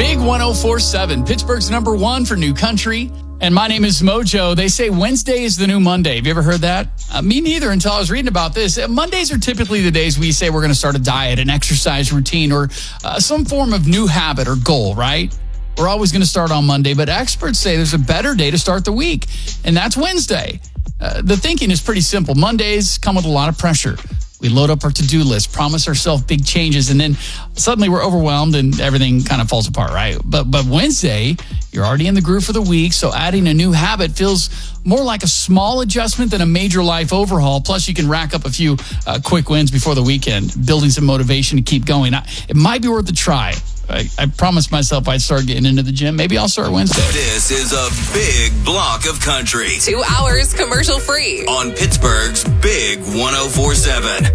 Big 104.7, Pittsburgh's number one for new country. And my name is Mojo. They say Wednesday is the new Monday. Have you ever heard that? Me neither until I was reading about this. Mondays are typically the days we say we're going to start a diet, an exercise routine, or some form of new habit or goal, right? We're always going to start on Monday, but experts say there's a better day to start the week, and that's Wednesday. The thinking is pretty simple. Mondays come with a lot of pressure. We load up our to-do list, promise ourselves big changes, and then suddenly we're overwhelmed and everything kind of falls apart, right? But Wednesday, you're already in the groove for the week, so adding a new habit feels more like a small adjustment than a major life overhaul. Plus, you can rack up a few quick wins before the weekend, building some motivation to keep going. It might be worth a try. I promised myself I'd start getting into the gym. Maybe I'll start Wednesday. This is a big block of country. 2 hours commercial free on Pittsburgh's Big 104.7.